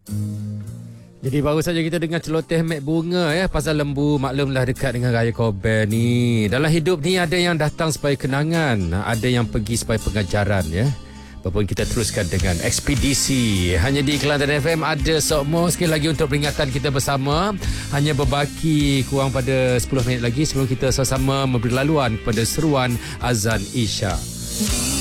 Jadi baru saja kita dengar celoteh Mek Bunga ya, pasal lembu. Maklumlah dekat dengan Raya Korban ni. Dalam hidup ni ada yang datang supaya kenangan, ada yang pergi supaya pengajaran ya. Walaupun kita teruskan dengan ekspedisi. Hanya di Kelantan FM ada Sokmo. Sekali lagi untuk peringatan kita bersama. Hanya berbaki kurang pada 10 minit lagi sebelum kita sama-sama memberi laluan kepada seruan azan Isya.